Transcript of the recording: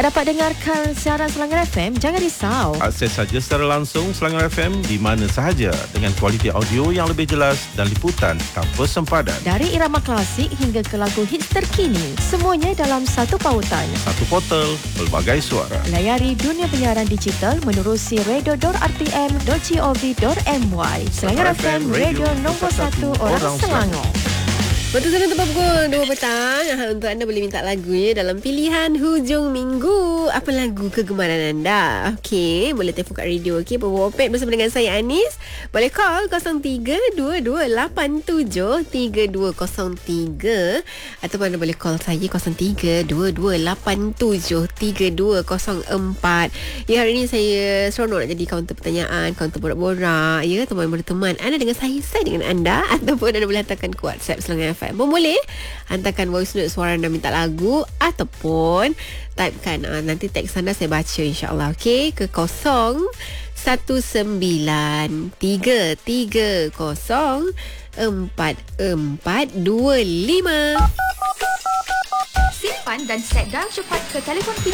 Dapat dengarkan siaran Selangor FM? Jangan risau. Akses saja secara langsung Selangor FM di mana sahaja dengan kualiti audio yang lebih jelas dan liputan tanpa sempadan. Dari irama klasik hingga ke lagu hits terkini, semuanya dalam satu pautan. Satu portal, pelbagai suara. Layari dunia penyiaran digital menerusi radio.rtm.gov.my. Selangor FM, radio nombor 1 orang Selangor. Betul sana tempat pukul 2 petang. Untuk anda boleh minta lagunya dalam pilihan hujung minggu. Apa lagu kegemaran anda? Okey, boleh telefon kat radio. Okey, Popet bersama dengan saya Anis. Boleh call 0322873203 ataupun anda boleh call saya 0322873204. Ya, hari ini saya seronok nak jadi kaunter pertanyaan, kaunter borak-borak, ya, teman berteman. Anda dengan saya dengan anda, ataupun anda boleh hantarkan ke WhatsApp Selangor FM. Pun boleh hantarkan voice note suara anda minta lagu, ataupun typekan nanti teks anda saya baca insyaAllah. Okey, ke 0193304425. Simpan dan set dial cepat ke telefon